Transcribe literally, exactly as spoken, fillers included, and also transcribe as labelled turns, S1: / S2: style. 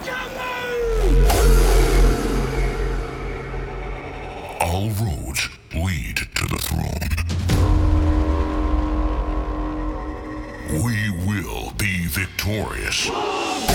S1: All roads lead to the throne. We will be victorious.